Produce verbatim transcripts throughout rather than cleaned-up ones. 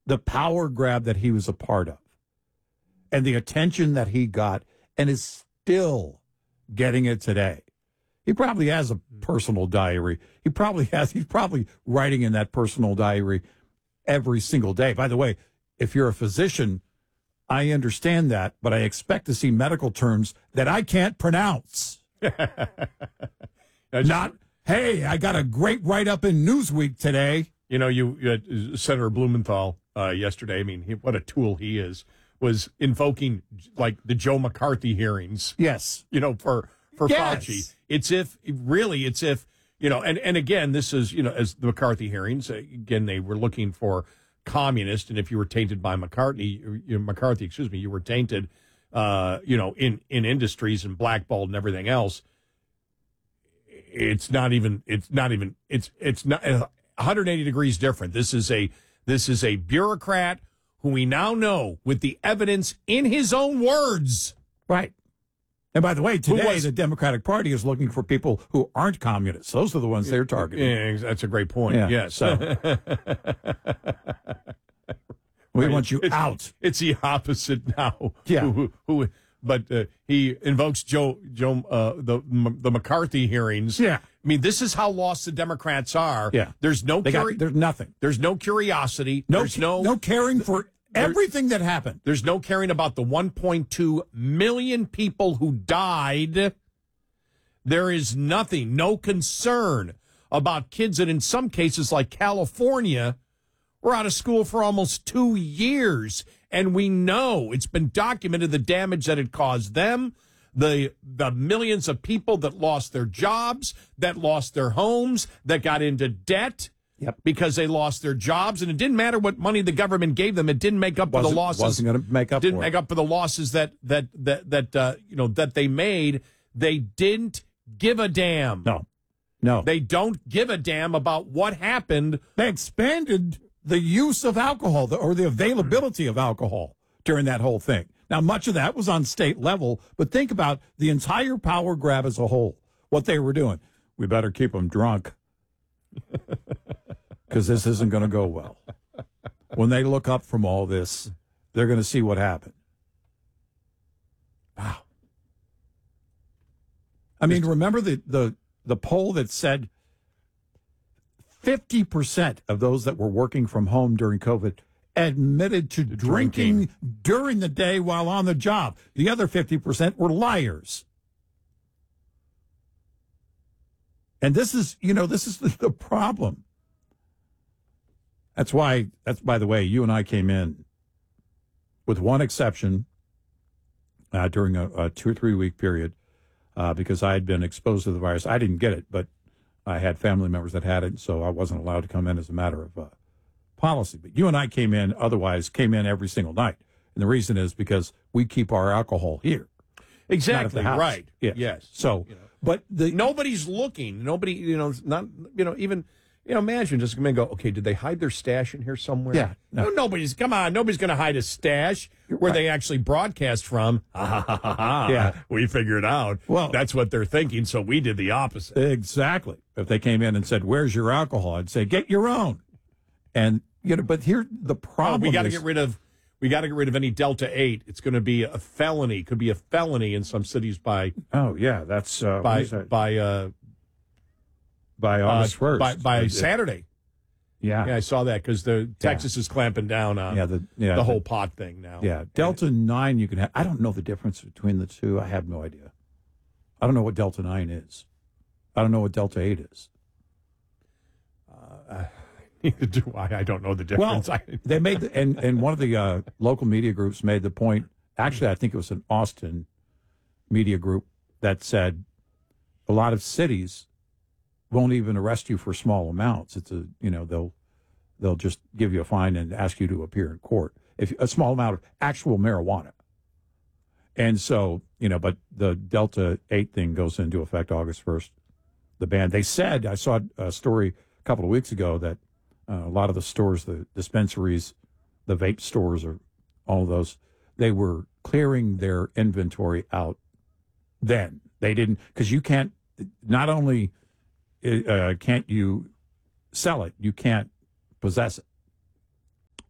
the power grab that he was a part of and the attention that he got and is still getting it today. He probably has a personal diary. He probably has, he's probably writing in that personal diary every single day. By the way, if you're a physician, I understand that, but I expect to see medical terms that I can't pronounce. Not, hey, I got a great write-up in Newsweek today. You know, you, you had Senator Blumenthal uh, yesterday, I mean, he, what a tool he is, was invoking, like, the Joe McCarthy hearings. Yes. You know, for, for yes. Fauci. It's if, really, it's if, you know, and, and again, this is, you know, as the McCarthy hearings, again, they were looking for communist, and if you were tainted by McCarthy, you, McCarthy, excuse me, you were tainted, uh, you know, in, in industries and blackballed and everything else. It's not even, it's not even, it's, it's not one hundred eighty degrees different. This is a, this is a bureaucrat who we now know with the evidence in his own words. Right. And by the way, today was, the Democratic Party is looking for people who aren't communists. Those are the ones they're targeting. Yeah, that's a great point. Yeah, yes. So. we right. want you it's, out. It's the opposite now. Yeah. Who, who, who, but uh, he invokes Joe, Joe, uh, the the McCarthy hearings. Yeah. I mean, this is how lost the Democrats are. Yeah. There's no. They Curi- got, there's nothing. There's no curiosity. No. There's no. No caring for everything that happened. There's no caring about the one point two million people who died. There is nothing, no concern about kids that in some cases like California were out of school for almost two years. And we know it's been documented the damage that it caused them, the the millions of people that lost their jobs, that lost their homes, that got into debt. Yep. Because they lost their jobs, and it didn't matter what money the government gave them; it didn't make up for the losses. Wasn't going to make up. Didn't for make it. up for the losses that that that that uh, you know that they made. They didn't give a damn. No, no, they don't give a damn about what happened. They expanded the use of alcohol the, or the availability of alcohol during that whole thing. Now, much of that was on state level, but think about the entire power grab as a whole. What they were doing. We better keep them drunk. Because this isn't going to go well. When they look up from all this, they're going to see what happened. Wow. I mean, remember the, the, the poll that said fifty percent of those that were working from home during COVID admitted to drinking, drinking during the day while on the job. The other fifty percent were liars. And this is, you know, this is the, the problem. That's why, that's, by the way, you and I came in with one exception uh, during a, a two or three week period uh, because I had been exposed to the virus. I didn't get it, but I had family members that had it, so I wasn't allowed to come in as a matter of uh, policy. But you and I came in, otherwise came in every single night. And the reason is because we keep our alcohol here. Exactly, right. Yes. yes. So, you know. But the, nobody's looking. Nobody, you know, not, you know, even, you know, imagine just come in and go, okay, did they hide their stash in here somewhere? Yeah. No, no nobody's, come on, nobody's going to hide a stash You're where right. they actually broadcast from. Yeah. We figured out. Well, that's what they're thinking, so we did the opposite. Exactly. If they came in and said, where's your alcohol? I'd say, get your own. And, you know, but here the problem oh, we got to is, get rid of, we got to get rid of any Delta eight. It's going to be a felony. Could be a felony in some cities by. Oh yeah, that's uh, by that? by uh, by August first. Uh, by by Saturday. Yeah, yeah, I saw that because the Texas yeah. is clamping down on yeah, the, yeah, the the, whole pot thing now. Yeah, Delta nine. You can have. I don't know the difference between the two. I have no idea. I don't know what Delta nine is. I don't know what Delta eight is. Uh, Neither do I. I don't know the difference. Well, they made the, and and one of the uh, local media groups made the point. Actually, I think it was an Austin media group that said a lot of cities won't even arrest you for small amounts. It's a you know they'll they'll just give you a fine and ask you to appear in court if a small amount of actual marijuana. And so you know, but the Delta eight thing goes into effect August first. The ban. They said I saw a story a couple of weeks ago that. Uh, a lot of the stores, the dispensaries, the vape stores, or all of those, they were clearing their inventory out then. They didn't, because you can't, not only uh, can't you sell it, you can't possess it.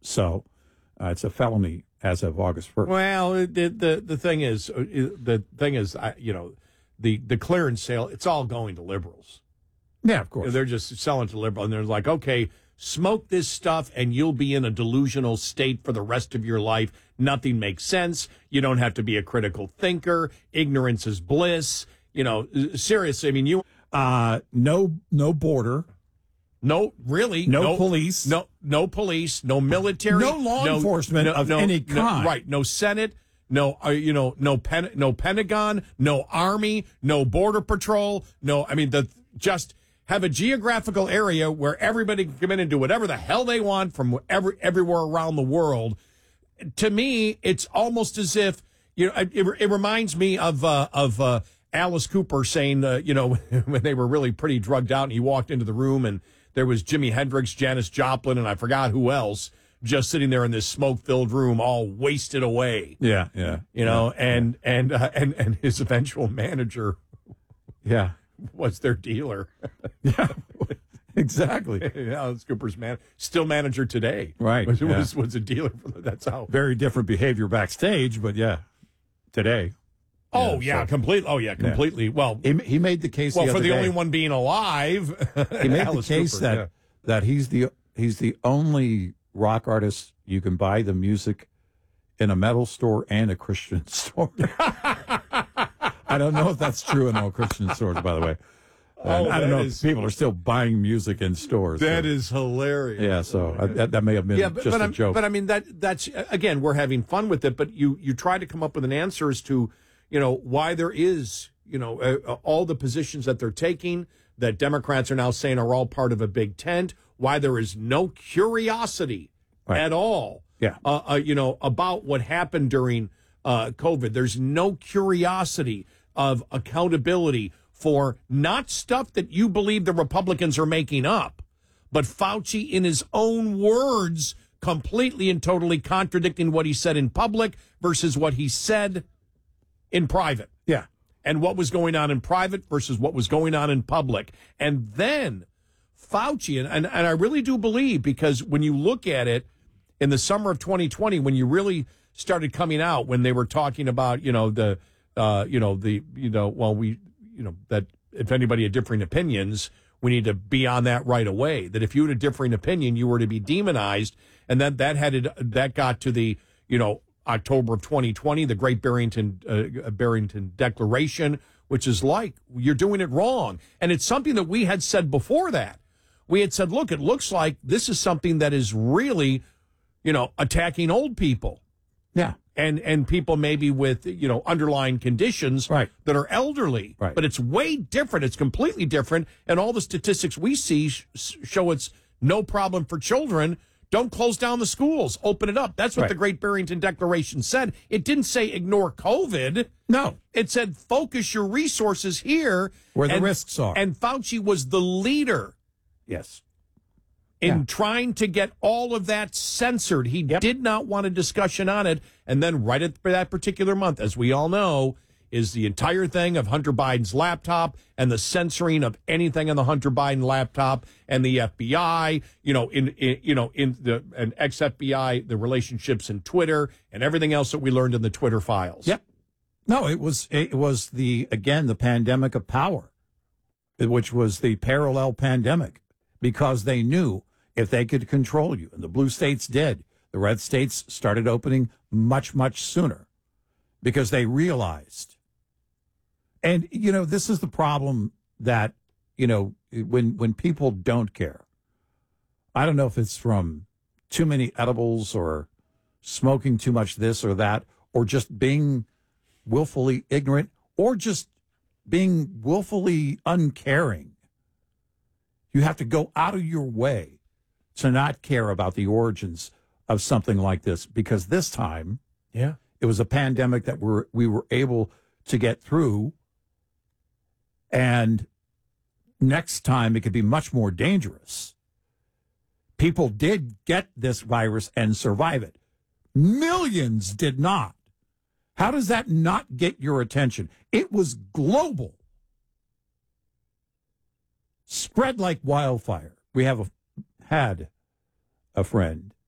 So uh, it's a felony as of August first. Well, the the, the thing is, uh, the thing is, I, you know, the, the clearance sale, it's all going to liberals. Yeah, of course. They're just selling to liberals, and they're like, okay, smoke this stuff, and you'll be in a delusional state for the rest of your life. Nothing makes sense. You don't have to be a critical thinker. Ignorance is bliss. You know, seriously, I mean, you... Uh, no, no border. No, really. No, no police. No, no police. No military. No law no, enforcement no, of no, any no, kind. right. No Senate. No, uh, you know, no pen, no Pentagon. No Army. No Border Patrol. No, I mean, the just have a geographical area where everybody can come in and do whatever the hell they want from every, everywhere around the world. To me, it's almost as if, you know, it, it reminds me of uh, of uh, Alice Cooper saying, uh, you know, when they were really pretty drugged out, and he walked into the room and there was Jimi Hendrix, Janis Joplin, and I forgot who else, just sitting there in this smoke-filled room, all wasted away. Yeah, yeah. You know, yeah, and yeah. and uh, and and his eventual manager, yeah, was their dealer. yeah, exactly. Alice Cooper's man, still manager today. Right, was yeah. was, was a dealer. For the, that's how. Very different behavior backstage, but yeah, today. Oh yeah, yeah, so- completely. Oh yeah, completely. Well, He, he made the case. well, the for other the day. only one being alive, He made Alice the case Cooper, that yeah. that he's the he's the only rock artist you can buy the music in a metal store and a Christian store. I don't know if that's true in all Christian stores, by the way. And Oh, I don't that know is- if people are still buying music in stores. That so- is hilarious. yeah. So uh, that that may have been Yeah, but, just but a I'm, joke. but I mean that that's again, we're having fun with it, but you you try to come up with an answer as to, you know, why there is, you know, uh, all the positions that they're taking that Democrats are now saying are all part of a big tent, why there is no curiosity Right. at all. Yeah. Uh, uh, you know, about what happened during uh, COVID. There's no curiosity of accountability for not stuff that you believe the Republicans are making up, but Fauci, in his own words, completely and totally contradicting what he said in public versus what he said in private, yeah. and what was going on in private versus what was going on in public. And then Fauci, and, and, and I really do believe, because when you look at it in the summer of twenty twenty, when you really started coming out, when they were talking about, you know, the, uh, you know, the, you know, well, we, you know, that if anybody had differing opinions, we need to be on that right away. That if you had a differing opinion, you were to be demonized. And then that had to, that got to the, you know, October of twenty twenty, the Great Barrington uh, Barrington Declaration, which is like, you're doing it wrong. And it's something that we had said before that. We had said, look, it looks like this is something that is really, you know, attacking old people. Yeah. And and people maybe with, you know, underlying conditions Right. that are elderly. Right. But it's way different. It's completely different. And all the statistics we see sh- show it's no problem for children. Don't close down the schools. Open it up. That's what Right. the Great Barrington Declaration said. It didn't say ignore COVID. No. It said focus your resources here. Where the And- risks are. And Fauci was the leader Yes. in Yeah. trying to get all of that censored. He Yep. did not want a discussion on it. And then right at that particular month, as we all know, is the entire thing of Hunter Biden's laptop and the censoring of anything on the Hunter Biden laptop, and the F B I, you know, in, in you know, in the an ex-F B I, the relationships in Twitter and everything else that we learned in the Twitter files. Yep. No, it was it was the again the pandemic of power, which was the parallel pandemic, because they knew if they could control you, and the blue states did, the red states started opening much much sooner, because they realized. And you know, this is the problem that, you know, when when people don't care. I don't know if it's from too many edibles or smoking too much this or that, or just being willfully ignorant, or just being willfully uncaring. You have to go out of your way to not care about the origins of something like this, because this time Yeah. it was a pandemic that we're, we were able to get through, and next time it could be much more dangerous. People did get this virus and survive it. Millions did not. How does that not get your attention? It was global. Spread like wildfire. We have a, had a friend